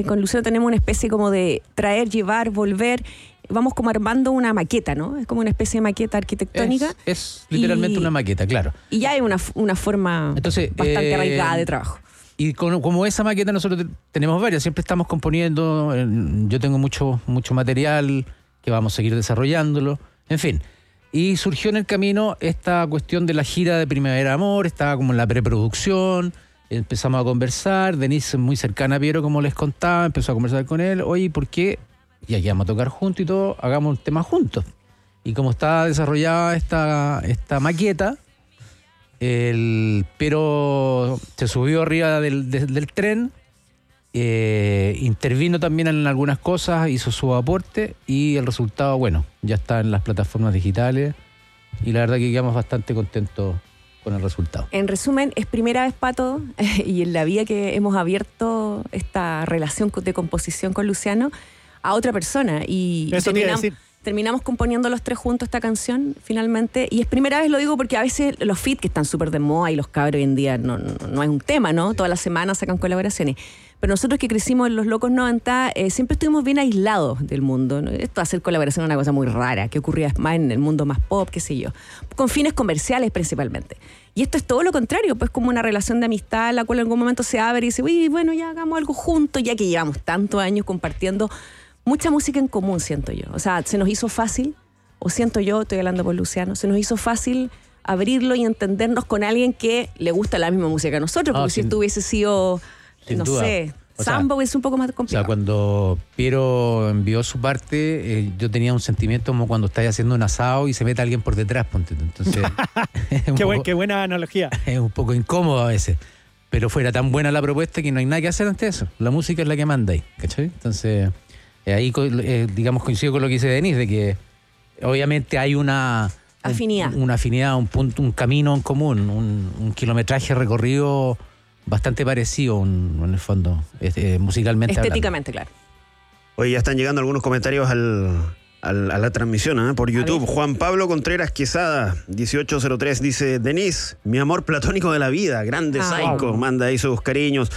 con Luciano tenemos una especie como de traer, llevar, volver. Vamos como armando una maqueta, ¿no? Es como una especie de maqueta arquitectónica. Es literalmente una maqueta, claro. Y ya hay una forma bastante arraigada de trabajo. Y como esa maqueta nosotros tenemos varias, siempre estamos componiendo, yo tengo mucho material que vamos a seguir desarrollándolo, en fin. Y surgió en el camino esta cuestión de la gira de Primavera Amor, estaba como en la preproducción, empezamos a conversar, Denise muy cercana a Piero, como les contaba, empezó a conversar con él, oye, ¿por qué? Y aquí vamos a tocar juntos y todo, hagamos un tema juntos. Y como está desarrollada esta maqueta, Piero se subió arriba del tren, intervino también en algunas cosas, hizo su aporte y el resultado, bueno, ya está en las plataformas digitales y la verdad que quedamos bastante contentos con el resultado. En resumen, es primera vez, Pato, y en la vida que hemos abierto esta relación de composición con Luciano a otra persona y terminamos componiendo los tres juntos esta canción finalmente, y es primera vez, lo digo porque a veces los feat que están súper de moda y los cabros hoy en día no es un tema, ¿no? Todas las semanas sacan colaboraciones, pero nosotros que crecimos en los locos 90 siempre estuvimos bien aislados del mundo, ¿no? Esto de hacer colaboración es una cosa muy rara que ocurría más en el mundo más pop, qué sé yo, con fines comerciales principalmente. Y esto es todo lo contrario, pues como una relación de amistad en la cual en algún momento se abre y dice, uy, bueno, ya hagamos algo juntos, ya que llevamos tantos años compartiendo mucha música en común, siento yo. O sea, se nos hizo fácil, o siento yo, estoy hablando por Luciano, se nos hizo fácil abrirlo y entendernos con alguien que le gusta la misma música que a nosotros, porque si esto hubiese sido, no sé, samba hubiese un poco más complicado. O sea, cuando Piero envió su parte, yo tenía un sentimiento como cuando estás haciendo un asado y se mete alguien por detrás, ponte. Entonces, qué buena analogía. Es un poco incómodo a veces, pero fuera tan buena la propuesta que no hay nada que hacer ante eso. La música es la que manda ahí, ¿cachai? Entonces, ahí digamos coincido con lo que dice Denise, de que obviamente hay una afinidad, un punto, un camino en común, un kilometraje recorrido bastante parecido en el fondo, musicalmente estéticamente hablando. Claro. Oye, ya están llegando algunos comentarios a la transmisión, por YouTube. Juan Pablo Contreras Quesada 1803 dice: Denise, mi amor platónico de la vida, grande Psycho, manda ahí sus cariños.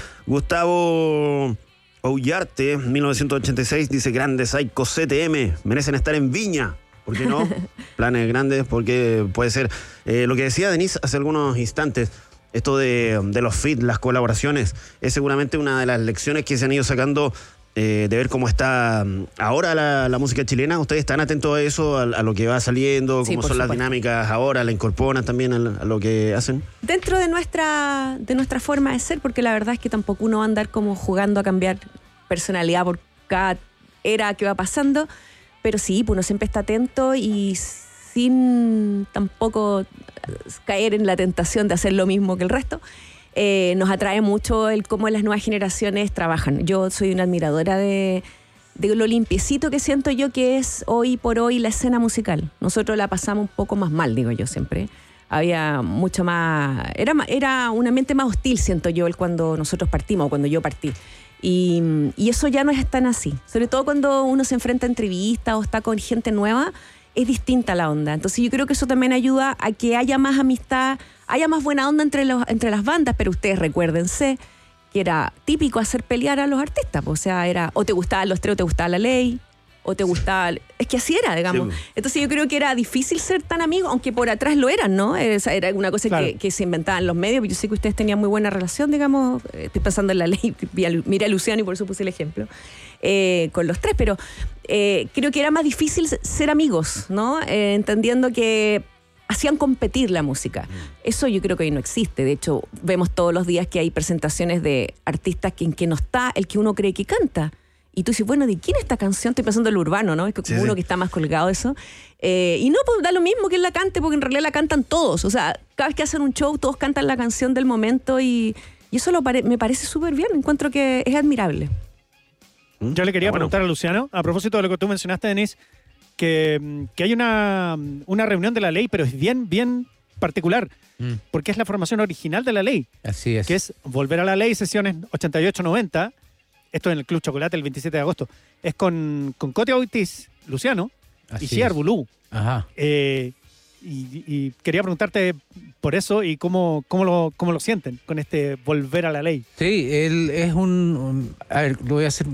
Gustavo Ollarte 1986 dice: grande Psycho CTM, merecen estar en Viña. ¿Por qué no? Planes grandes, porque puede ser. Lo que decía Denise hace algunos instantes, esto de los feat, las colaboraciones, es seguramente una de las lecciones que se han ido sacando de ver cómo está ahora la música chilena. ¿Ustedes están atentos a eso, a lo que va saliendo, cómo son las dinámicas ahora? ¿La incorporan también a lo que hacen? Dentro de nuestra forma de ser, porque la verdad es que tampoco uno va a andar como jugando a cambiar personalidad por cada era que va pasando, pero sí, pues uno siempre está atento y sin tampoco caer en la tentación de hacer lo mismo que el resto. Nos atrae mucho el cómo las nuevas generaciones trabajan. Yo soy una admiradora de lo limpiecito que siento yo que es hoy por hoy la escena musical. Nosotros la pasamos un poco más mal, digo yo siempre. Había mucho más... Era un ambiente más hostil, siento yo, cuando nosotros partimos, o cuando yo partí. Y eso ya no es tan así. Sobre todo cuando uno se enfrenta a entrevistas o está con gente nueva, es distinta la onda. Entonces yo creo que eso también ayuda a que haya más amistad, haya más buena onda entre las bandas, pero ustedes recuérdense que era típico hacer pelear a los artistas. O sea, era o te gustaban los tres o te gustaba la ley, o te gustaba... Es que así era, digamos. Sí. Entonces yo creo que era difícil ser tan amigos, aunque por atrás lo eran, ¿no? Era una cosa claro, que se inventaba en los medios. Yo sé que ustedes tenían muy buena relación, digamos. Estoy pensando en la ley. Mira a Luciano y por eso puse el ejemplo. Con los tres, pero creo que era más difícil ser amigos, ¿no? Entendiendo que hacían competir la música. Eso yo creo que hoy no existe. De hecho, vemos todos los días que hay presentaciones de artistas en que no está el que uno cree que canta. Y tú dices, bueno, ¿de quién es esta canción? Estoy pensando en lo urbano, ¿no? Es como uno que está más colgado de eso. Y no, pues da lo mismo que él la cante, porque en realidad la cantan todos. O sea, cada vez que hacen un show, todos cantan la canción del momento y eso me parece súper bien. Encuentro que es admirable. Yo le quería preguntar a Luciano, a propósito de lo que tú mencionaste, Denise, que hay una reunión de la ley, pero es bien particular, porque es la formación original de la ley. Así es. Que es Volver a la Ley, sesiones 88-90. Esto en el Club Chocolate el 27 de agosto. Es con Cotia Oitis, Luciano, y Ciar Bulú. Ajá. Y quería preguntarte por eso y cómo lo sienten con este Volver a la Ley. Sí, él es a ver, lo voy a hacer